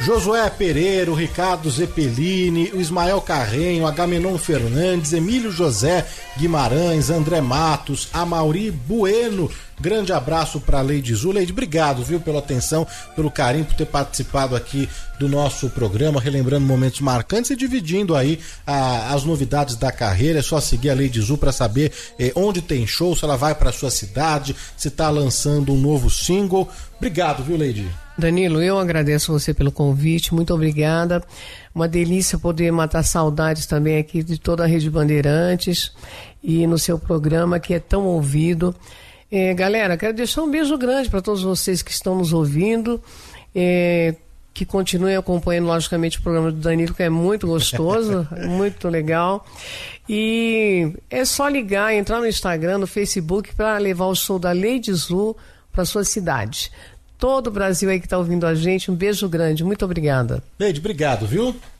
Josué Pereira, o Ricardo Zeppelini, o Ismael Carrenho, Agamenon Fernandes, Emílio José Guimarães, André Matos, Amauri Bueno. Grande abraço para Leide Zu. Leide, obrigado, viu, pela atenção, pelo carinho, por ter participado aqui do nosso programa, relembrando momentos marcantes e dividindo aí as novidades da carreira. É só seguir a Leide Zu para saber onde tem show, se ela vai para sua cidade, se tá lançando um novo single. Obrigado, viu, Leide? Danilo, eu agradeço você pelo convite, muito obrigada. Uma delícia poder matar saudades também aqui de toda a Rede Bandeirantes e no seu programa que é tão ouvido. Galera, quero deixar um beijo grande para todos vocês que estão nos ouvindo, que continuem acompanhando, logicamente, o programa do Danilo, que é muito gostoso, muito legal. E é só ligar, entrar no Instagram, no Facebook, para levar o show da Leide Zu para sua cidade. Todo o Brasil aí que está ouvindo a gente, um beijo grande, muito obrigada. Leide, obrigado, viu?